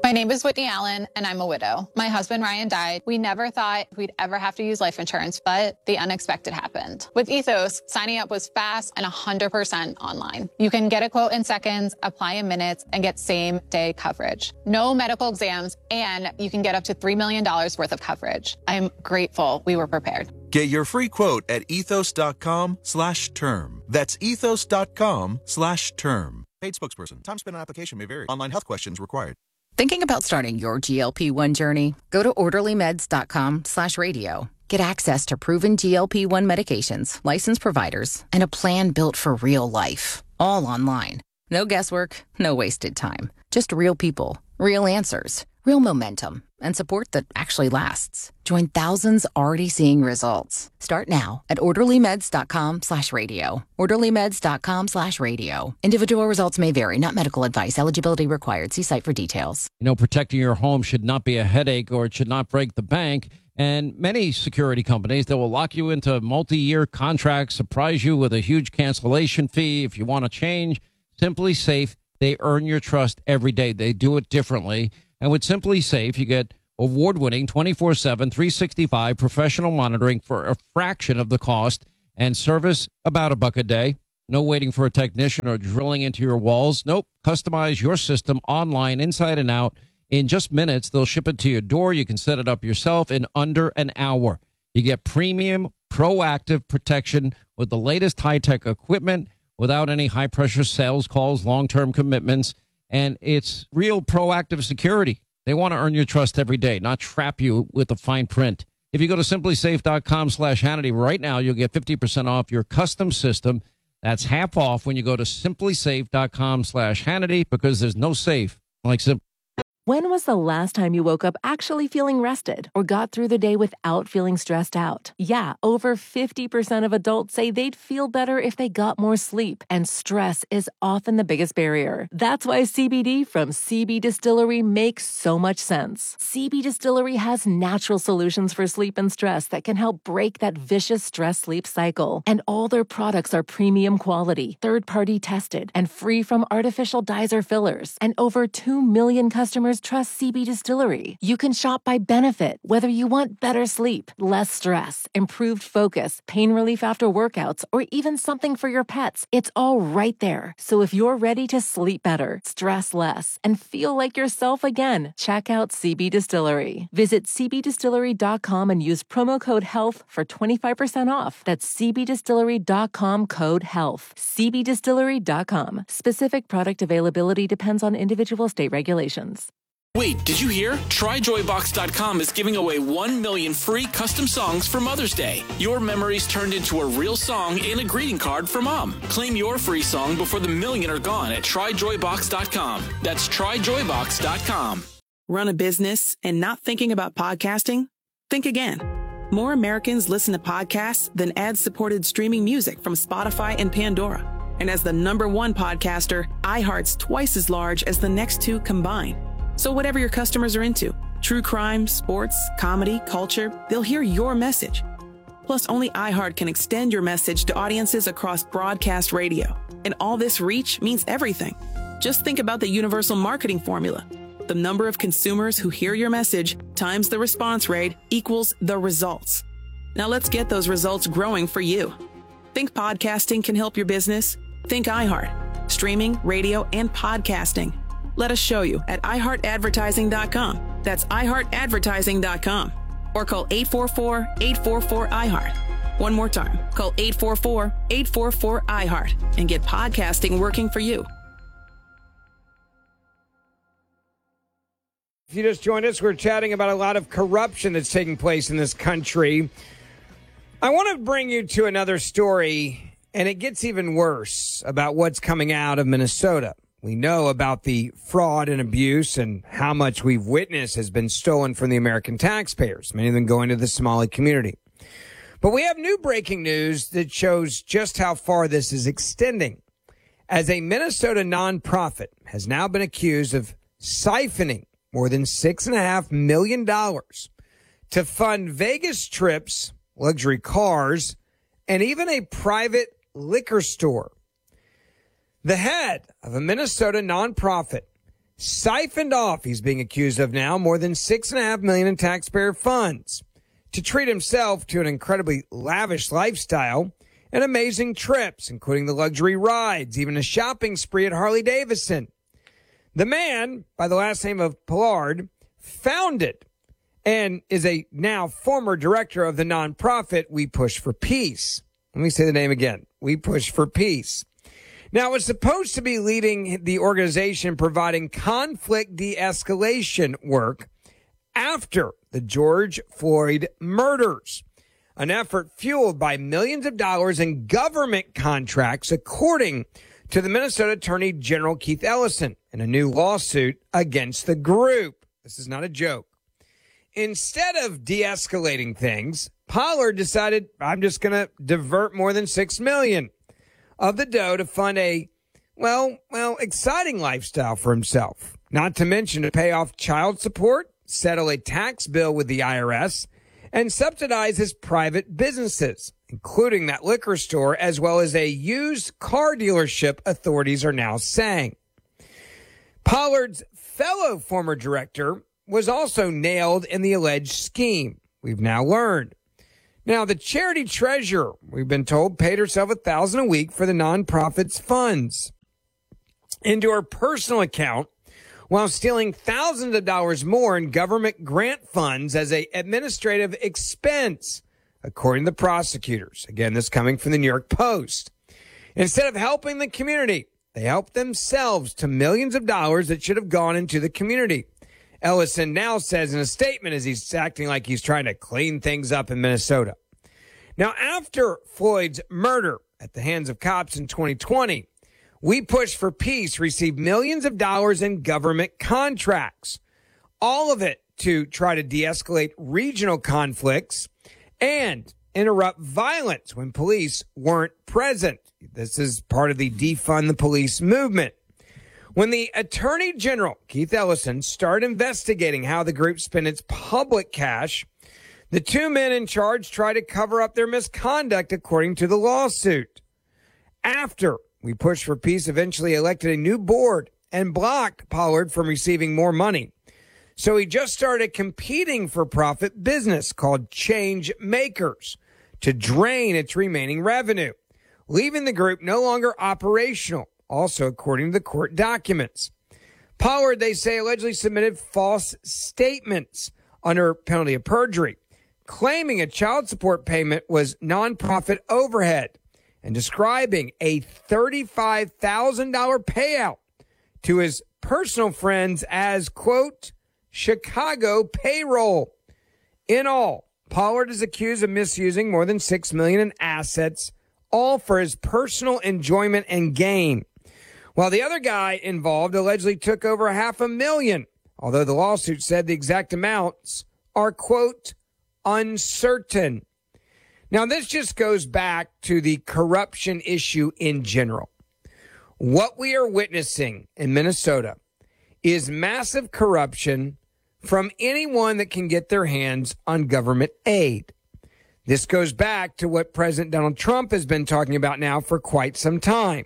My name is Whitney Allen, and I'm a widow. My husband, Ryan, died. We never thought we'd ever have to use life insurance, but the unexpected happened. With Ethos, signing up was fast and 100% online. You can get a quote in seconds, apply in minutes, and get same-day coverage. No medical exams, and you can get up to $3 million worth of coverage. I'm grateful we were prepared. Get your free quote at ethos.com/term. That's ethos.com/term. Paid spokesperson. Time spent on application may vary. Online health questions required. Thinking about starting your GLP-1 journey? Go to orderlymeds.com/radio. Get access to proven GLP-1 medications, licensed providers, and a plan built for real life. All online. No guesswork, no wasted time. Just real people, real answers, real momentum, and support that actually lasts. Join thousands already seeing results. Start now at orderlymeds.com/radio. orderlymeds.com/radio. Individual results may vary, not medical advice. Eligibility required. See site for details. You know, protecting your home should not be a headache, or it should not break the bank. And many security companies that will lock you into multi-year contracts, surprise you with a huge cancellation fee if you want to change. Simply Safe, they earn your trust every day. They do it differently. And with Simply Safe, you get award-winning 24/7, 365 professional monitoring for a fraction of the cost, and service about $1 a day. No waiting for a technician or drilling into your walls. Nope. Customize your system online, inside and out. In just minutes, they'll ship it to your door. You can set it up yourself in under an hour. You get premium, proactive protection with the latest high-tech equipment without any high-pressure sales calls, long-term commitments. And it's real proactive security. They want to earn your trust every day, not trap you with the fine print. If you go to simplysafe.com/Hannity right now, you'll get 50% off your custom system. That's half off when you go to simplysafe.com/Hannity, because there's no safe like Simply. When was the last time you woke up actually feeling rested or got through the day without feeling stressed out? Yeah, over 50% of adults say they'd feel better if they got more sleep, and stress is often the biggest barrier. That's why CBD from CB Distillery makes so much sense. CB Distillery has natural solutions for sleep and stress that can help break that vicious stress-sleep cycle. And all their products are premium quality, third-party tested, and free from artificial dyes or fillers. And over 2 million customers trust CB Distillery. You can shop by benefit, whether you want better sleep, less stress, improved focus, pain relief after workouts, or even something for your pets. It's all right there. So if you're ready to sleep better, stress less, and feel like yourself again, check out CB Distillery. Visit cbdistillery.com and use promo code HEALTH for 25% off. That's cbdistillery.com, code HEALTH. cbdistillery.com. Specific product availability depends on individual state regulations. Wait, did you hear? TryJoyBox.com is giving away 1 million free custom songs for Mother's Day. Your memories turned into a real song and a greeting card for Mom. Claim your free song before the million are gone at TryJoyBox.com. That's TryJoyBox.com. Run a business and not thinking about podcasting? Think again. More Americans listen to podcasts than ad-supported streaming music from Spotify and Pandora. And as the #1 podcaster, iHeart's twice as large as the next two combined. So whatever your customers are into, true crime, sports, comedy, culture, they'll hear your message. Plus, only iHeart can extend your message to audiences across broadcast radio. And all this reach means everything. Just think about the universal marketing formula. The number of consumers who hear your message times the response rate equals the results. Now let's get those results growing for you. Think podcasting can help your business? Think iHeart. Streaming, radio, and podcasting. Let us show you at iHeartAdvertising.com. That's iHeartAdvertising.com. Or call 844-844-iHeart. One more time. Call 844-844-iHeart and get podcasting working for you. If you just joined us, we're chatting about a lot of corruption that's taking place in this country. I want to bring you to another story, and it gets even worse, about what's coming out of Minnesota. We know about the fraud and abuse and how much we've witnessed has been stolen from the American taxpayers, many of them going to the Somali community. But we have new breaking news that shows just how far this is extending, as a Minnesota nonprofit has now been accused of siphoning more than $6.5 million to fund Vegas trips, luxury cars, and even a private liquor store. The head of a Minnesota nonprofit siphoned off, he's being accused of now, more than $6.5 million in taxpayer funds to treat himself to an incredibly lavish lifestyle and amazing trips, including the luxury rides, even a shopping spree at Harley-Davidson. The man, by the last name of Pollard, founded and is a now former director of the nonprofit We Push for Peace. Let me say the name again. We Push for Peace. Now, it's supposed to be leading the organization providing conflict de-escalation work after the George Floyd murders, an effort fueled by millions of dollars in government contracts, according to the Minnesota Attorney General Keith Ellison in a new lawsuit against the group. This is not a joke. Instead of de-escalating things, Pollard decided, I'm just going to divert more than $6 million of the dough to fund a, exciting lifestyle for himself. Not to mention to pay off child support, settle a tax bill with the IRS, and subsidize his private businesses, including that liquor store, as well as a used car dealership, authorities are now saying. Pollard's fellow former director was also nailed in the alleged scheme, we've now learned. Now, the charity treasurer, we've been told, paid herself $1,000 a week for the nonprofit's funds into her personal account while stealing thousands of dollars more in government grant funds as an administrative expense, according to the prosecutors. Again, this coming from the New York Post. Instead of helping the community, they helped themselves to millions of dollars that should have gone into the community. Ellison now says in a statement as he's acting like he's trying to clean things up in Minnesota. Now, after Floyd's murder at the hands of cops in 2020, We Push for Peace received millions of dollars in government contracts, all of it to try to de-escalate regional conflicts and interrupt violence when police weren't present. This is part of the defund the police movement. When the Attorney General, Keith Ellison, started investigating how the group spent its public cash, the two men in charge tried to cover up their misconduct, according to the lawsuit. After We Push for Peace eventually elected a new board and blocked Pollard from receiving more money. So he just started a competing for-profit business called Change Makers to drain its remaining revenue, leaving the group no longer operational, also according to the court documents. Pollard, they say, allegedly submitted false statements under penalty of perjury, claiming a child support payment was nonprofit overhead and describing a $35,000 payout to his personal friends as, quote, Chicago payroll. In all, Pollard is accused of misusing more than $6 million in assets, all for his personal enjoyment and gain. While the other guy involved allegedly took over $500,000, although the lawsuit said the exact amounts are, quote, uncertain. Now, this just goes back to the corruption issue in general. What we are witnessing in Minnesota is massive corruption from anyone that can get their hands on government aid. This goes back to what President Donald Trump has been talking about now for quite some time.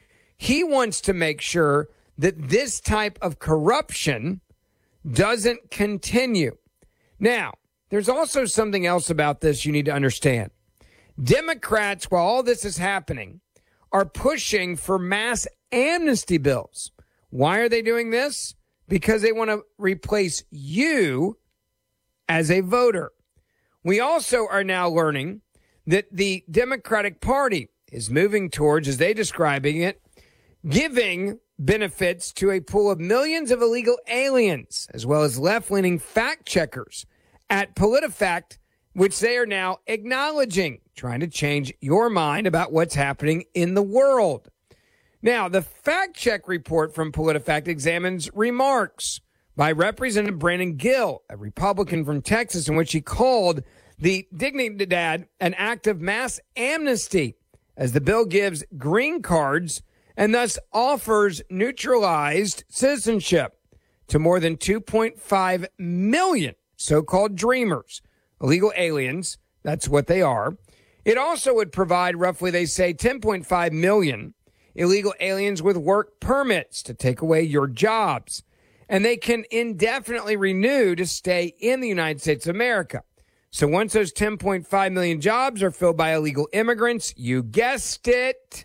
He wants to make sure that this type of corruption doesn't continue. Now, there's also something else about this you need to understand. Democrats, while all this is happening, are pushing for mass amnesty bills. Why are they doing this? Because they want to replace you as a voter. We also are now learning that the Democratic Party is moving towards, as they're describing it, giving benefits to a pool of millions of illegal aliens, as well as left-leaning fact checkers at PolitiFact, which they are now acknowledging, trying to change your mind about what's happening in the world. Now, the fact check report from PolitiFact examines remarks by Representative Brandon Gill, a Republican from Texas, in which he called the Dignidad an act of mass amnesty, as the bill gives green cards and thus offers neutralized citizenship to more than 2.5 million so-called dreamers, illegal aliens. That's what they are. It also would provide roughly, they say, 10.5 million illegal aliens with work permits to take away your jobs. and they can indefinitely renew to stay in the United States of America. So once those 10.5 million jobs are filled by illegal immigrants, you guessed it,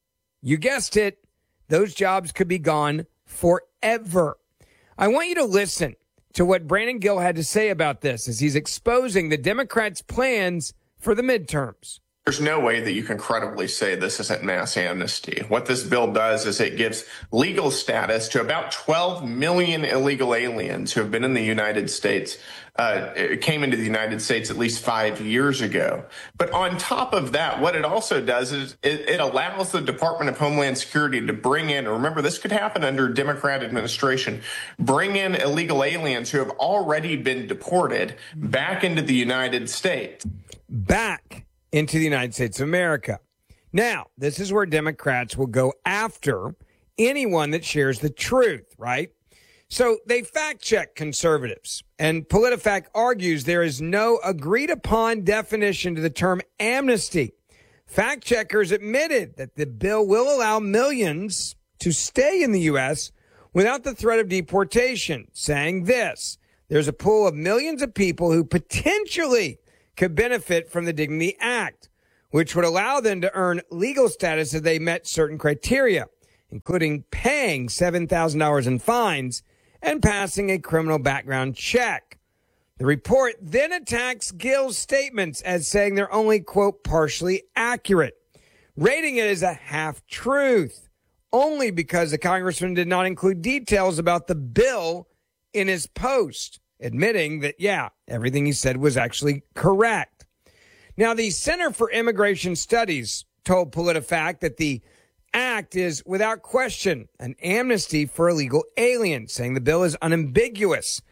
those jobs could be gone forever. I want you to listen to what Brandon Gill had to say about this as he's exposing the Democrats' plans for the midterms. There's no way that you can credibly say this isn't mass amnesty. What this bill does is it gives legal status to about 12 million illegal aliens who have been in the United States, came into the United States at least 5 years ago. But on top of that, what it also does is it allows the Department of Homeland Security to bring in, remember this could happen under a Democrat administration, bring in illegal aliens who have already been deported back into the United States. Back into the United States of America. Now, this is where Democrats will go after anyone that shares the truth, right? So they fact-check conservatives, and PolitiFact argues there is no agreed-upon definition to the term amnesty. Fact-checkers admitted that the bill will allow millions to stay in the U.S. without the threat of deportation, saying this: there's a pool of millions of people who potentially could benefit from the Dignity Act, which would allow them to earn legal status if they met certain criteria, including paying $7,000 in fines and passing a criminal background check. The report then attacks Gill's statements as saying they're only, quote, partially accurate, rating it as a half-truth, only because the congressman did not include details about the bill in his post, admitting that, yeah, everything he said was actually correct. Now, the Center for Immigration Studies told PolitiFact that the act is, without question, an amnesty for illegal aliens, saying the bill is unambiguous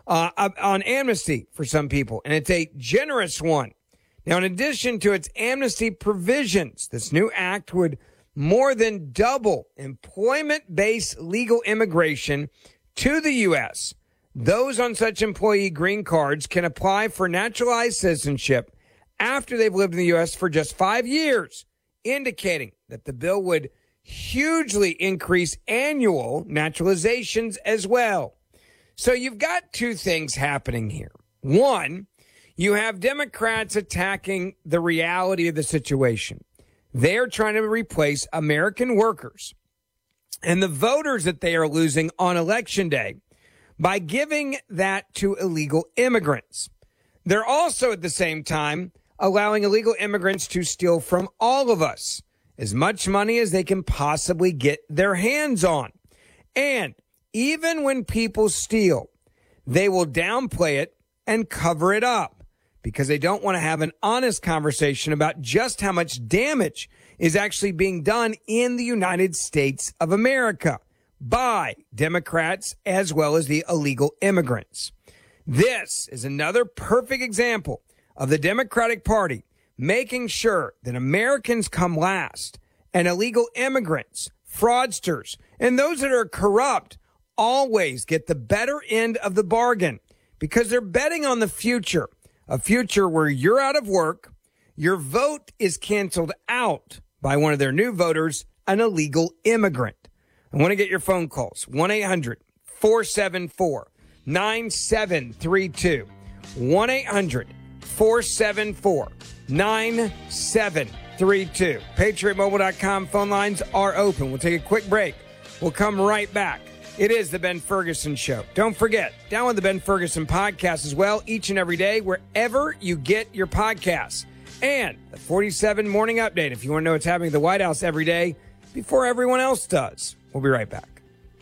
on amnesty for some people, and it's a generous one. Now, in addition to its amnesty provisions, this new act would more than double employment-based legal immigration to the U.S. Those on such employee green cards can apply for naturalized citizenship after they've lived in the U.S. for just 5 years, indicating that the bill would hugely increase annual naturalizations as well. So you've got two things happening here. One, you have Democrats attacking the reality of the situation. They're trying to replace American workers and the voters that they are losing on Election Day by giving that to illegal immigrants. They're also at the same time allowing illegal immigrants to steal from all of us as much money as they can possibly get their hands on. And even when people steal, they will downplay it and cover it up because they don't want to have an honest conversation about just how much damage is actually being done in the United States of America by Democrats as well as the illegal immigrants. This is another perfect example of the Democratic Party making sure that Americans come last and illegal immigrants, fraudsters, and those that are corrupt always get the better end of the bargain because they're betting on the future, a future where you're out of work, your vote is canceled out by one of their new voters, an illegal immigrant. I want to get your phone calls. 1-800-474-9732. 1-800-474-9732. PatriotMobile.com phone lines are open. We'll take a quick break. We'll come right back. It is the Ben Ferguson Show. Don't forget, download the Ben Ferguson podcast as well each and every day wherever you get your podcasts. And the 47 Morning Update if you want to know what's happening at the White House every day before everyone else does. We'll be right back.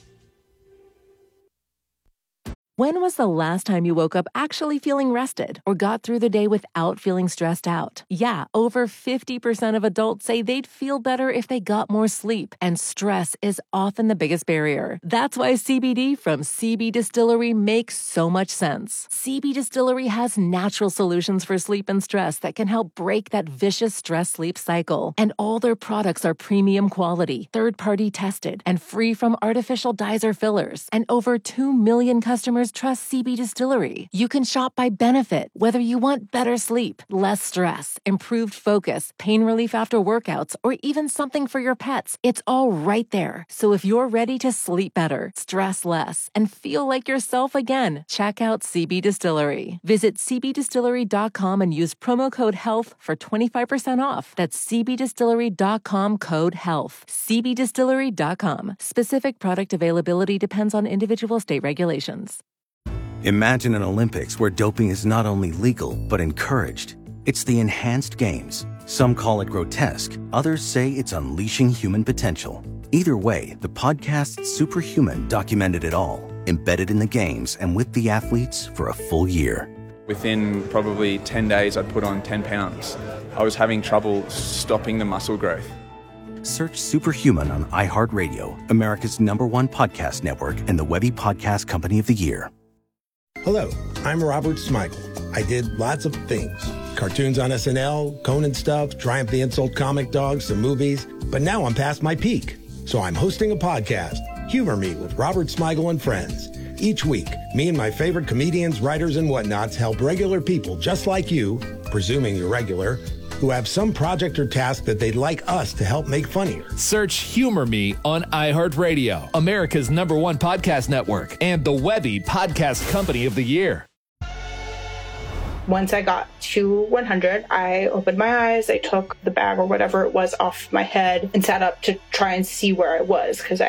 When was the last time you woke up actually feeling rested or got through the day without feeling stressed out? Yeah, over 50% of adults say they'd feel better if they got more sleep, and stress is often the biggest barrier. That's why CBD from CB Distillery makes so much sense. CB Distillery has natural solutions for sleep and stress that can help break that vicious stress-sleep cycle. And all their products are premium quality, third-party tested, and free from artificial dyes or fillers. And over 2 million customers customers trust CB Distillery. You can shop by benefit, whether you want better sleep, less stress, improved focus, pain relief after workouts, or even something for your pets. It's all right there. So if you're ready to sleep better, stress less, and feel like yourself again, check out CB Distillery. Visit cbdistillery.com and use promo code HEALTH for 25% off. That's cbdistillery.com, code HEALTH. cbdistillery.com. Specific product availability depends on individual state regulations. Imagine an Olympics where doping is not only legal, but encouraged. It's the Enhanced Games. Some call it grotesque. Others say it's unleashing human potential. Either way, the podcast Superhuman documented it all, embedded in the games and with the athletes for a full year. Within probably 10 days, I'd put on 10 pounds. I was having trouble stopping the muscle growth. Search Superhuman on iHeartRadio, America's #1 podcast network and the Webby Podcast Company of the Year. Hello, I'm Robert Smigel. I did lots of things. Cartoons on SNL, Conan stuff, Triumph the Insult Comic Dog, some movies. But now I'm past my peak. So I'm hosting a podcast, Humor Me with Robert Smigel and Friends. Each week, me and my favorite comedians, writers, and whatnots help regular people just like you, presuming you're regular, who have some project or task that they'd like us to help make funnier. Search Humor Me on iHeartRadio, America's #1 podcast network, and the Webby Podcast Company of the Year. Once I got to 100, I opened my eyes, I took the bag or whatever it was off my head and sat up to try and see where I was because